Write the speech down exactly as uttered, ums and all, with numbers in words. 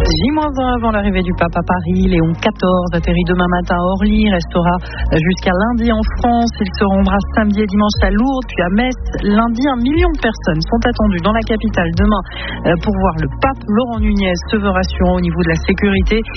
J un avant l'arrivée du pape à Paris. Léon quatorze atterrit demain matin à Orly, restera jusqu'à lundi en France. Il se rendra samedi et dimanche à Lourdes, puis à Metz. Lundi, un million de personnes sont attendues dans la capitale demain pour voir le pape. Laurent Nunez se veut rassurant au niveau de la sécurité.